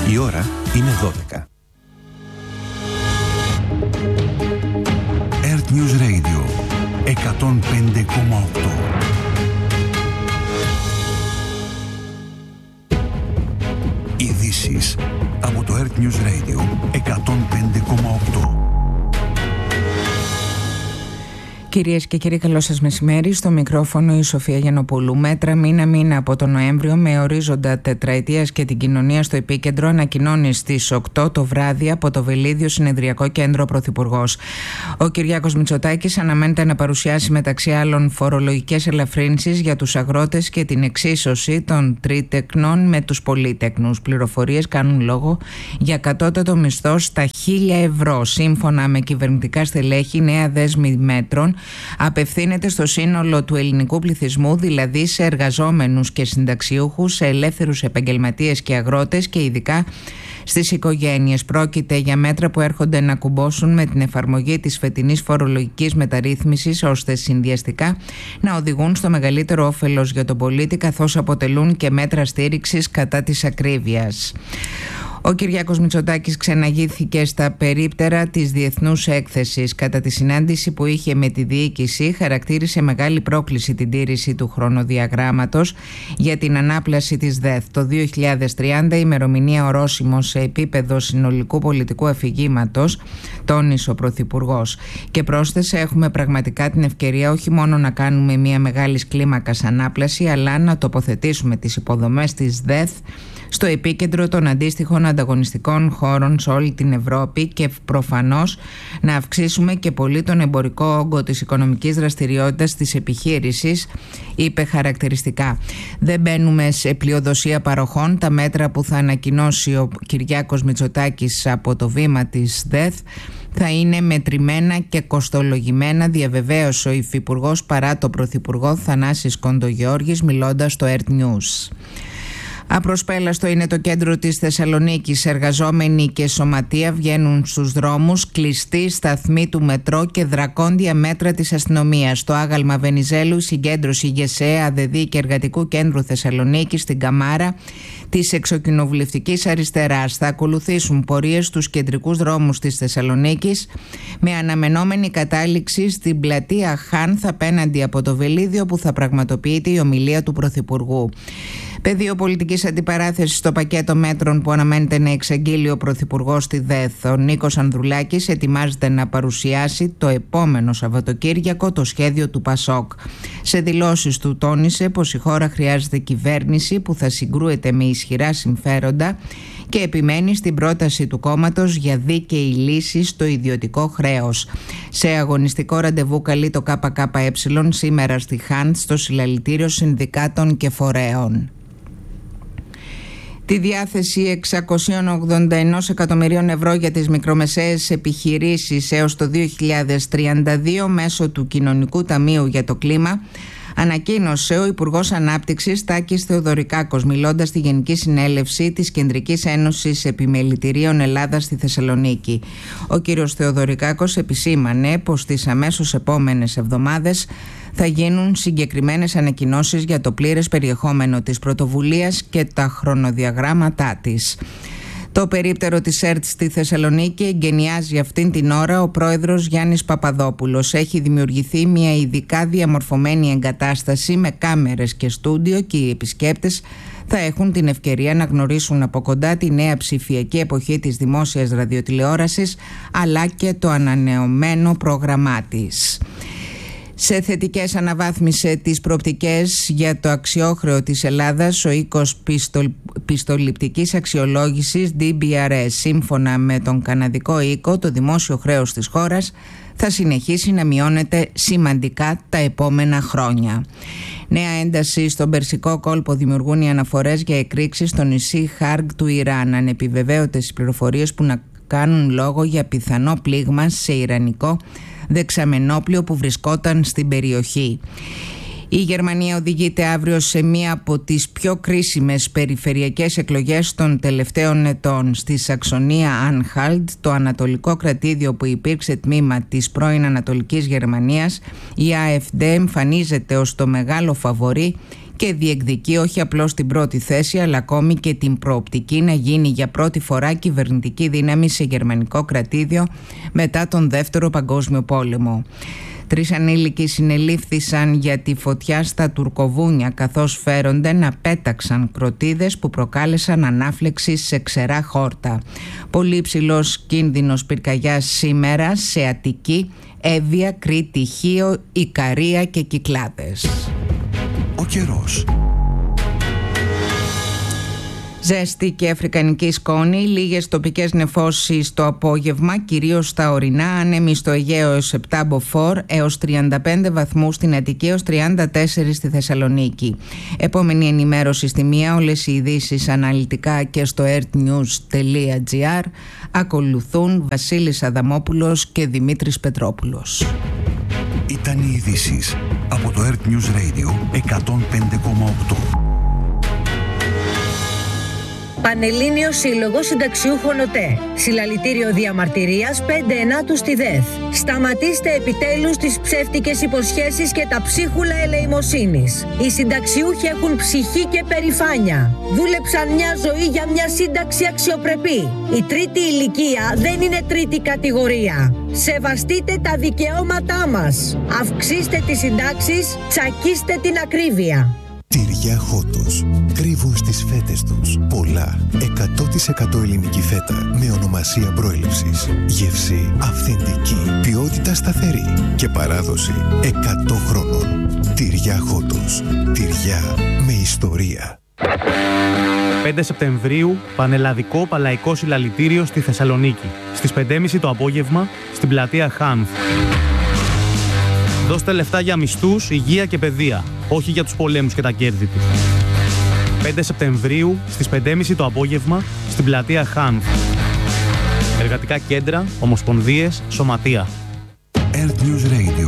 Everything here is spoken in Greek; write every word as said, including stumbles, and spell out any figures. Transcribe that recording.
Η ώρα είναι δώδεκα. Earth News Radio εκατόν πέντε κόμμα οκτώ. Ειδήσεις από το Earth News Radio εκατόν πέντε κόμμα οκτώ. Κυρίες και κύριοι, καλό σας μεσημέρι. Στο μικρόφωνο η Σοφία Γιαννοπούλου. Μέτρα μήνα-μήνα από τον Νοέμβριο με ορίζοντα τετραετίας και την κοινωνία στο επίκεντρο, ανακοινώνει στις οκτώ το βράδυ από το Βελίδιο Συνεδριακό Κέντρο Πρωθυπουργός. Ο Κυριάκος Μητσοτάκης αναμένεται να παρουσιάσει μεταξύ άλλων φορολογικές ελαφρύνσεις για τους αγρότες και την εξίσωση των τρίτεκνων με τους πολύτεκνους. Πληροφορίες κάνουν λόγο για κατώτατο μισθό στα χίλια ευρώ. Σύμφωνα με κυβερνητικά στελέχη, νέα δέσμη μέτρων απευθύνεται στο σύνολο του ελληνικού πληθυσμού, δηλαδή σε εργαζόμενους και συνταξιούχους, σε ελεύθερους επαγγελματίες και αγρότες και ειδικά στις οικογένειες. Πρόκειται για μέτρα που έρχονται να κουμπώσουν με την εφαρμογή της φετινής φορολογικής μεταρρύθμισης, ώστε συνδυαστικά να οδηγούν στο μεγαλύτερο όφελος για τον πολίτη, καθώς αποτελούν και μέτρα στήριξης κατά της ακρίβειας. Ο Κυριάκος Μητσοτάκης ξεναγήθηκε στα περίπτερα της Διεθνούς Έκθεσης. Κατά τη συνάντηση που είχε με τη διοίκηση, χαρακτήρισε μεγάλη πρόκληση την τήρηση του χρονοδιαγράμματος για την ανάπλαση της ΔΕΘ. Το δύο χιλιάδες τριάντα, η ημερομηνία ορόσημο σε επίπεδο συνολικού πολιτικού αφηγήματος, τόνισε ο Πρωθυπουργός. Και πρόσθεσε, έχουμε πραγματικά την ευκαιρία όχι μόνο να κάνουμε μια μεγάλης κλίμακας ανάπλαση, αλλά να τοποθετήσουμε τις υποδομές της ΔΕΘ στο επίκεντρο των αντίστοιχων ανταγωνιστικών χώρων σε όλη την Ευρώπη και προφανώς να αυξήσουμε και πολύ τον εμπορικό όγκο της οικονομικής δραστηριότητας της επιχείρησης, είπε χαρακτηριστικά. Δεν μπαίνουμε σε πλειοδοσία παροχών. Τα μέτρα που θα ανακοινώσει ο Κυριάκος Μητσοτάκης από το βήμα της ΔΕΘ θα είναι μετρημένα και κοστολογημένα, διαβεβαίωσε ο Υφυπουργός παρά το Πρωθυπουργό Θανάσης Κοντογεώργης, μιλώντας στο Earth News. Απροσπέλαστο είναι το κέντρο της Θεσσαλονίκης. Εργαζόμενοι και σωματεία βγαίνουν στους δρόμους, κλειστοί σταθμοί του μετρό και δρακόντια μέτρα της αστυνομίας. Στο άγαλμα Βενιζέλου, συγκέντρωση ΓΕΣΕ, ΑΔΕΔΗ και Εργατικού Κέντρου Θεσσαλονίκης στην Καμάρα της εξοκοινοβουλευτικής αριστεράς. Θα ακολουθήσουν πορείες στους κεντρικούς δρόμους της Θεσσαλονίκης με αναμενόμενη κατάληξη στην πλατεία Χάνθ απέναντι από το Βελίδιο, που θα πραγματοποιείται η ομιλία του Πρωθυπουργού. Πεδίο πολιτικής αντιπαράθεσης στο πακέτο μέτρων που αναμένεται να εξαγγείλει ο Πρωθυπουργός στη ΔΕΘ. Ο Νίκος Ανδρουλάκης ετοιμάζεται να παρουσιάσει το επόμενο Σαββατοκύριακο το σχέδιο του ΠΑΣΟΚ. Σε δηλώσεις του τόνισε πως η χώρα χρειάζεται κυβέρνηση που θα συγκρούεται με ισχυρά συμφέροντα και επιμένει στην πρόταση του κόμματος για δίκαιη λύση στο ιδιωτικό χρέος. Σε αγωνιστικό ραντεβού καλεί το ΚΚΕ σήμερα στη Χάνθ στο συλλαλητήριο συνδικάτων και φορέων. Τη διάθεση εξακόσια ογδόντα ένα εκατομμυρίων ευρώ για τις μικρομεσαίες επιχειρήσεις έως το δύο χιλιάδες τριάντα δύο μέσω του Κοινωνικού Ταμείου για το Κλίμα ανακοίνωσε ο Υπουργός Ανάπτυξης Τάκης Θεοδωρικάκος, μιλώντας στη Γενική Συνέλευση της Κεντρικής Ένωσης Επιμελητηρίων Ελλάδας στη Θεσσαλονίκη. Ο κύριος Θεοδωρικάκος επισήμανε πως τις αμέσως επόμενες εβδομάδες θα γίνουν συγκεκριμένες ανακοινώσεις για το πλήρες περιεχόμενο της πρωτοβουλίας και τα χρονοδιαγράμματά της. Το περίπτερο της ΕΡΤ στη Θεσσαλονίκη εγκαινιάζει αυτήν την ώρα ο πρόεδρος Γιάννης Παπαδόπουλος. Έχει δημιουργηθεί μια ειδικά διαμορφωμένη εγκατάσταση με κάμερες και στούντιο και οι επισκέπτες θα έχουν την ευκαιρία να γνωρίσουν από κοντά τη νέα ψηφιακή εποχή της δημόσιας ραδιοτηλεόρασης, αλλά και το ανανεωμένο πρόγραμμά της. Σε θετικές αναβάθμισε τις προοπτικές για το αξιόχρεο της Ελλάδας ο οίκος πιστολ... πιστοληπτικής αξιολόγησης ντι μπι αρ ες. Σύμφωνα με τον καναδικό οίκο, το δημόσιο χρέος της χώρας θα συνεχίσει να μειώνεται σημαντικά τα επόμενα χρόνια. Νέα ένταση στον Περσικό κόλπο δημιουργούν οι αναφορές για εκρήξεις στο νησί Χάργκ του Ιράν. Ανεπιβεβαίωτες πληροφορίες που να κάνουν λόγο για πιθανό πλήγμα σε ιρανικό δεξαμενόπλιο που βρισκόταν στην περιοχή. Η Γερμανία οδηγείται αύριο σε μία από τις πιο κρίσιμες περιφερειακές εκλογές των τελευταίων ετών. Στη Σαξονία Άνχαλτ, το ανατολικό κρατήδιο που υπήρξε τμήμα της πρώην Ανατολικής Γερμανίας, η έι εφ ντι εμφανίζεται ως το μεγάλο φαβορί και διεκδικεί όχι απλώς την πρώτη θέση αλλά ακόμη και την προοπτική να γίνει για πρώτη φορά κυβερνητική δύναμη σε γερμανικό κρατήδιο μετά τον Δεύτερο Παγκόσμιο Πόλεμο. Τρεις ανήλικοι συνελήφθησαν για τη φωτιά στα Τουρκοβούνια καθώς φέρονται να πέταξαν κροτίδες που προκάλεσαν ανάφλεξη σε ξερά χόρτα. Πολύ υψηλός κίνδυνος πυρκαγιάς σήμερα σε Αττική, Εύβοια, Κρήτη, Χίο, Ικαρία και Κυκλάδες. Ο καιρός. Ζέστη και αφρικανική σκόνη, λίγες τοπικές νεφώσεις το απόγευμα, κυρίως στα ορεινά, άνεμοι στο Αιγαίο έως επτά μποφόρ, έως τριάντα πέντε βαθμούς στην Αττική, έως τριάντα τέσσερα στη Θεσσαλονίκη. Επόμενη ενημέρωση στη μία, όλες οι ειδήσεις αναλυτικά και στο earthnews τελεία gr. Ακολουθούν Βασίλης Αδαμόπουλος και Δημήτρης Πετρόπουλος. Ήταν οι ειδήσεις από το Earth News Radio εκατόν πέντε κόμμα οκτώ. Πανελλήνιος Σύλλογος Συνταξιούχων ΟΤΕ. Συλλαλητήριο διαμαρτυρίας πέντε ενάτου στη ΔΕΘ. Σταματήστε επιτέλους τις ψεύτικες υποσχέσεις και τα ψίχουλα ελεημοσύνης. Οι συνταξιούχοι έχουν ψυχή και περηφάνεια. Δούλεψαν μια ζωή για μια σύνταξη αξιοπρεπή. Η τρίτη ηλικία δεν είναι τρίτη κατηγορία. Σεβαστείτε τα δικαιώματά μας. Αυξήστε τις συντάξεις, τσακίστε την ακρίβεια. Τυριά Χότος. Κρύβουν στις φέτες τους πολλά. εκατό τοις εκατό ελληνική φέτα με ονομασία προέλευσης. Γεύση αυθεντική. Ποιότητα σταθερή. Και παράδοση εκατό χρόνων. Τυριά Χότος. Τυριά με ιστορία. πέντε Σεπτεμβρίου, πανελλαδικό παλαϊκό συλλαλητήριο στη Θεσσαλονίκη. Στις πέντε και μισή το απόγευμα, στην πλατεία Χάνθ. Δώστε λεφτά για μισθούς, υγεία και παιδεία, όχι για τους πολέμους και τα κέρδη τους. πέντε Σεπτεμβρίου, στις πέντε και μισή το απόγευμα, στην πλατεία Χάνθ. Εργατικά κέντρα, ομοσπονδίες, σωματεία. Earth News Radio